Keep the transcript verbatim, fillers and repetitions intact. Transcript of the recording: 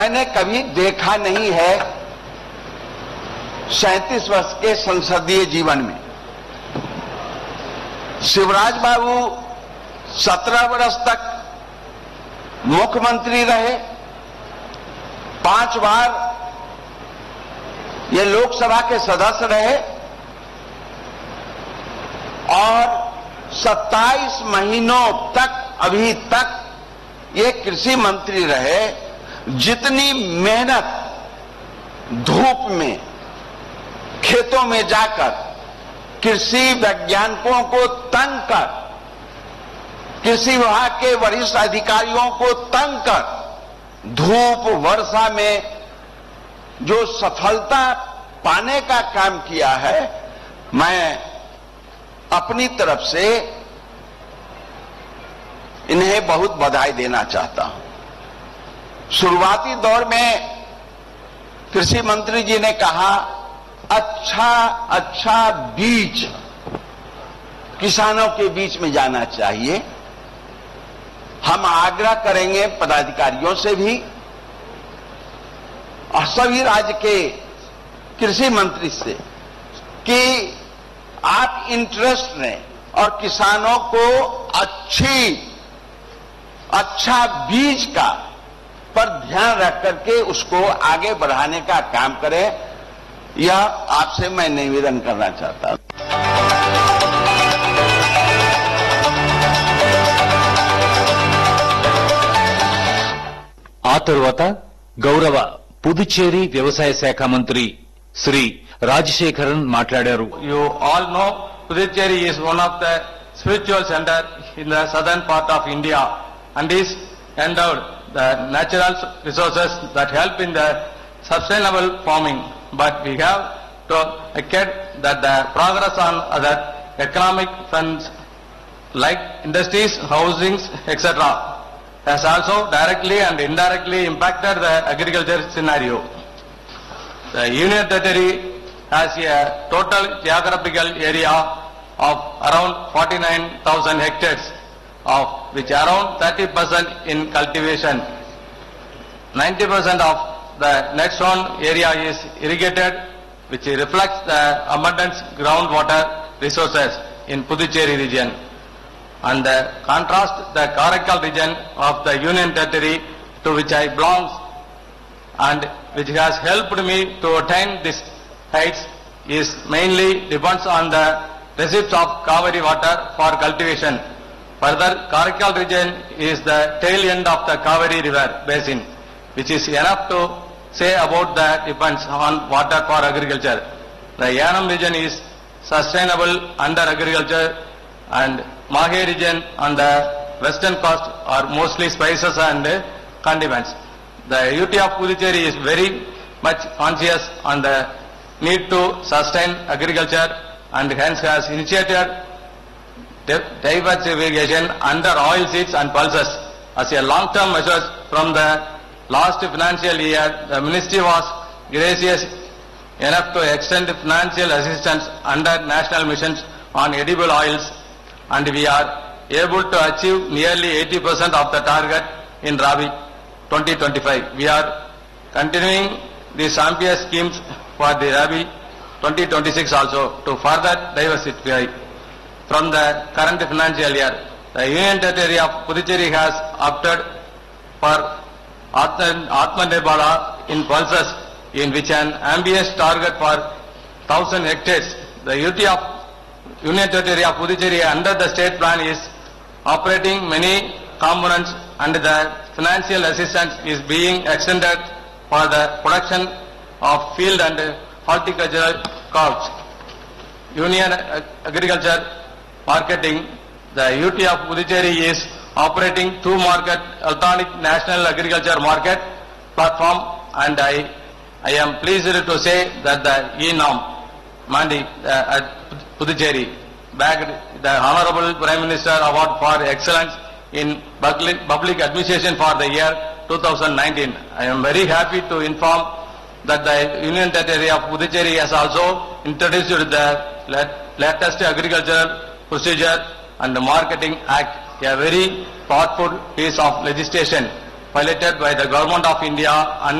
मैंने कभी देखा नहीं है सैंतीस वर्ष के संसदीय जीवन में। शिवराज बाबू सत्रह वर्ष तक मुख्यमंत्री रहे, पांच बार ये लोकसभा के सदस्य रहे और सत्ताईस महीनों तक अभी तक ये कृषि मंत्री रहे। जितनी मेहनत धूप में खेतों में जाकर कृषि वैज्ञानिकों को तंग कर, कृषि विभाग के वरिष्ठ अधिकारियों को तंग कर धूप वर्षा में जो सफलता पाने का काम किया है, मैं अपनी तरफ से इन्हें बहुत बधाई देना चाहता हूं। शुरुआती दौर में कृषि मंत्री जी ने कहा अच्छा अच्छा बीज किसानों के बीच में जाना चाहिए। हम आग्रह करेंगे पदाधिकारियों से भी और सभी राज्य के कृषि मंत्री से कि आप इंटरेस्ट लें और किसानों को अच्छी अच्छा बीज का पर ध्यान रख करके उसको आगे बढ़ाने का काम करें। यह आपसे मैं निवेदन करना चाहता हूं। ఆ తరువాత గౌరవ పుదుచ్చేరి వ్యవసాయ శాఖ మంత్రి శ్రీ రాజశేఖరన్ మాట్లాడారు. You all know Puducherry is one of the spiritual center in the southern part of India and is endowed the natural resources that help in the sustainable farming. But we have to get that the progress on other economic fronts like industries, housings, et cetera has also directly and indirectly impacted the agriculture scenario. The Union Territory has a total geographical area of around forty-nine thousand hectares, of which around thirty percent in cultivation. ninety percent of the net sown area is irrigated, which reflects the abundant groundwater resources in Puducherry region. And the contrast, the Karaikal region of the Union Territory to which I belong and which has helped me to attain this heights is mainly depends on the receipts of Kaveri water for cultivation. Further, Karaikal region is the tail end of the Kaveri river basin, which is enough to say about the depends on water for agriculture. The Yanam region is sustainable under agriculture and Mahe region on the western coast are mostly spices and condiments. The U T of Puducherry is very much conscious on the need to sustain agriculture and hence has initiated diversification under oil seeds and pulses as a long-term measure. From the last financial year, the ministry was gracious enough to extend financial assistance under national missions on edible oils, and we are able to achieve nearly eighty percent of the target in Rabi twenty twenty-five. We are continuing these ambitious schemes for the Rabi twenty twenty-six also to further diversify from the current financial year. The Union Territory of Puducherry has opted for Atmanirbhar in pulses, in which an ambitious target for one thousand hectares. The U T of Union Territory of Puducherry under the state plan is operating many components and the financial assistance is being extended for the production of field and horticultural crops. Union Agriculture Marketing, the U T of Puducherry is operating two market electronic national agriculture market platform, and I, I am pleased to say that the E-Norm Mandi uh, at Puducherry bagged the Honorable Prime Minister Award for Excellence in Public, public Administration for the year two thousand nineteen. I am very happy to inform that the Union Territory of Puducherry has also introduced the latest agricultural procedure and the Marketing Act, a very powerful piece of legislation piloted by the Government of India and